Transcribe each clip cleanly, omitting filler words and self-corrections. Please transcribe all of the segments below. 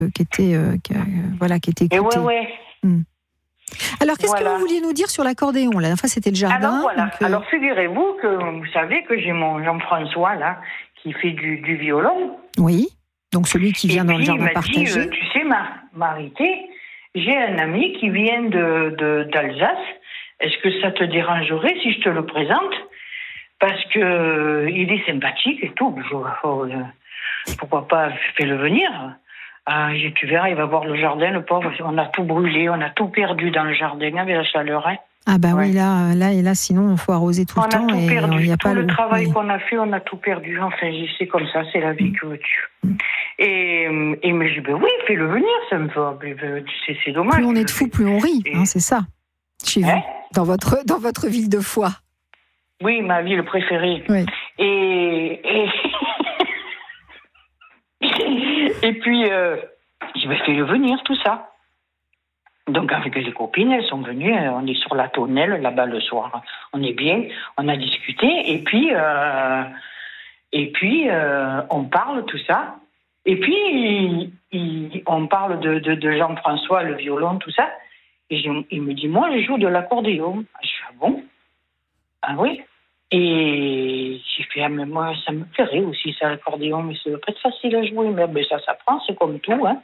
qui était écoutée. Ouais. Alors, qu'est-ce que vous vouliez nous dire sur l'accordéon? La dernière fois, c'était le jardin. Alors, voilà. Alors, figurez-vous que vous savez que j'ai mon Jean-François, là, qui fait du violon. Oui, donc celui qui vient dans le jardin partagé. Dit, tu sais, Marité, j'ai un ami qui vient d'Alsace. Est-ce que ça te dérangerait si je te le présente? Parce que il est sympathique et tout. Pourquoi pas, fais-le venir. Tu verras, il va voir le jardin, le pauvre. On a tout brûlé, on a tout perdu dans le jardin avec la chaleur. Hein. Ah bah oui, là, sinon, il faut arroser tout le temps. On a tout perdu. Il y a pas le travail qu'on a fait, on a tout perdu. Enfin, c'est comme ça, c'est la vie que veux-tu. Et il me dit, oui, fais-le venir, ça me va. C'est dommage. Plus on est de fous, plus on rit, c'est ça. Chez vous, dans votre ville de foi. Oui, ma ville préférée. Oui. Et puis, je vais faire venir tout ça. Donc, avec les copines, elles sont venues, on est sur la tonnelle, là-bas le soir. On est bien, on a discuté, et puis, on parle tout ça. Et puis, on parle de Jean-François, le violon, tout ça. Et il me dit, moi, je joue de l'accordéon. Je dis, ah bon? Ah oui? Et j'ai fait, mais moi, ça me plairait aussi, ça, l'accordéon, mais ça va pas être facile à jouer, mais ça s'apprend, c'est comme tout, hein.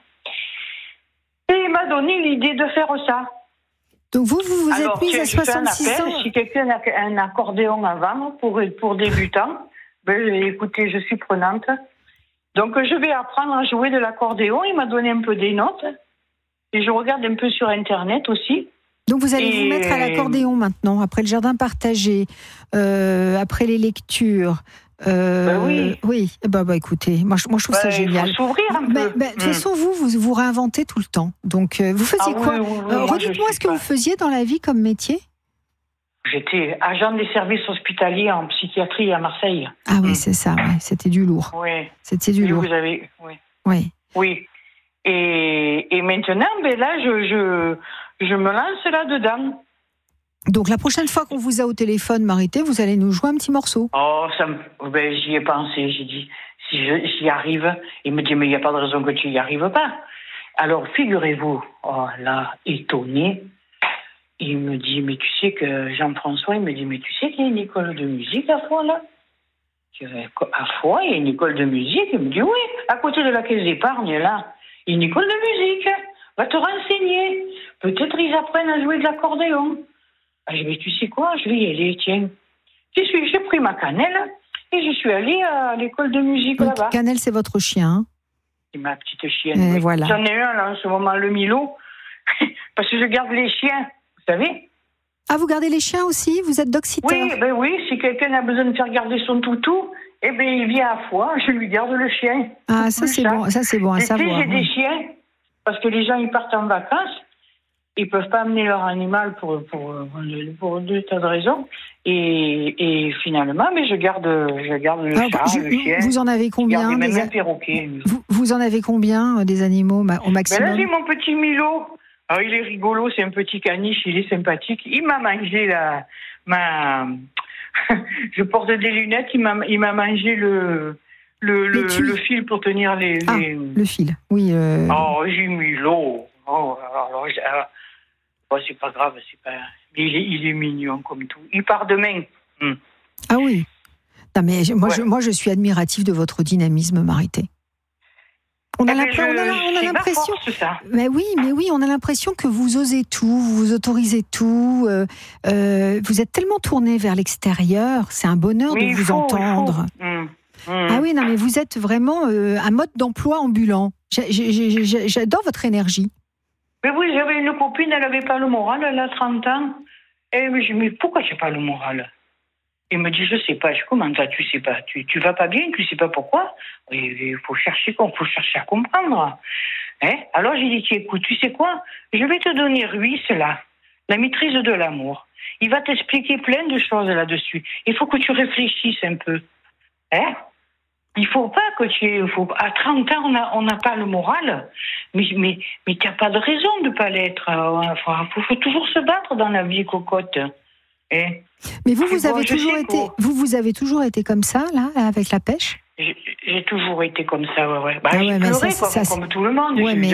Et il m'a donné l'idée de faire ça. Donc vous êtes mise à 66 ans. Si quelqu'un a un accordéon à vendre pour débutants, écoutez, je suis prenante. Donc je vais apprendre à jouer de l'accordéon, il m'a donné un peu des notes, et je regarde un peu sur Internet aussi. Donc vous allez vous mettre à l'accordéon maintenant, après le jardin partagé, après les lectures. Oui. Oui. Écoutez, moi je trouve ça génial. Il faut s'ouvrir un peu. De toute façon, vous réinventez tout le temps. Donc vous faisiez quoi? Redites-moi ce que vous faisiez dans la vie comme métier. J'étais agent des services hospitaliers en psychiatrie à Marseille. Ah oui, c'est ça. Ouais. C'était du lourd. Oui. C'était du lourd. Vous avez. Oui. Oui. Et maintenant, là, je me lance là-dedans. Donc la prochaine fois qu'on vous a au téléphone, Marité, vous allez nous jouer un petit morceau. Oh, j'y ai pensé. J'ai dit, si j'y arrive, il me dit, mais il n'y a pas de raison que tu n'y arrives pas. Alors, figurez-vous, là, étonné, il me dit, mais tu sais que Jean-François, il me dit, mais tu sais qu'il y a une école de musique à Foix, là? À Foix, il y a une école de musique? Il me dit, oui, à côté de la caisse d'épargne, là, il y a une école de musique. Va te renseigner. Peut-être ils apprennent à jouer de l'accordéon. Je dis, mais tu sais quoi, je vais y aller, tiens. J'ai pris ma Cannelle et je suis allée à l'école de musique là-bas. Cannelle, c'est votre chien, hein? C'est ma petite chienne. Oui. Voilà. J'en ai un là en ce moment, le Milo, parce que je garde les chiens, vous savez. Ah, vous gardez les chiens aussi? Vous êtes dog-sitter? Oui, si quelqu'un a besoin de faire garder son toutou, il vient à Foix, je lui garde le chien. Ah, ça c'est bon à savoir. J'ai des chiens, parce que les gens ils partent en vacances, ils peuvent pas amener leur animal pour deux tas de raisons, et finalement, mais je garde le chat, le chien. Vous en avez combien? Même un perroquet. Vous en avez combien des animaux au maximum? Là, j'ai mon petit Milo. Alors, il est rigolo, c'est un petit caniche, il est sympathique. Il m'a mangé je porte des lunettes, il m'a mangé le fil pour tenir les... le fil, oui. Oh, j'ai Milo. C'est pas grave, il est mignon comme tout. Il part demain. Ah oui. Non, mais moi, je suis admirative de votre dynamisme, Marité. On a l'impression. Mais oui, on a l'impression que vous osez tout, vous autorisez tout. Vous êtes tellement tourné vers l'extérieur, c'est un bonheur de vous entendre. Ah oui, non, mais vous êtes vraiment un mode d'emploi ambulant. J'adore votre énergie. Mais oui, j'avais une copine, elle n'avait pas le moral, elle a 30 ans. Et je me dis, mais pourquoi tu n'as pas le moral? Il me dit, je sais pas. Comment ça, tu sais pas? Tu vas pas bien, tu sais pas pourquoi? Il faut chercher à comprendre. Alors j'ai dit, tiens, écoute, tu sais quoi? Je vais te donner Ruiz, là, la maîtrise de l'amour. Il va t'expliquer plein de choses là-dessus. Il faut que tu réfléchisses un peu. Il faut pas que à 30 ans, on n'a pas le moral. Mais t'as pas de raison de pas l'être. Faut toujours se battre dans la vie, cocotte. Mais vous avez toujours été comme ça, là, avec la pêche? J'ai toujours été comme ça, ouais. Mais j'ai pleuré, comme tout le monde. Ouais, mais